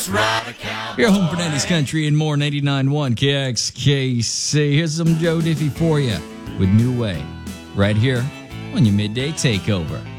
Your home for 90s country and more, 99.1 KXKC. Here's some Joe Diffie for you with New Way right here on your Midday Takeover.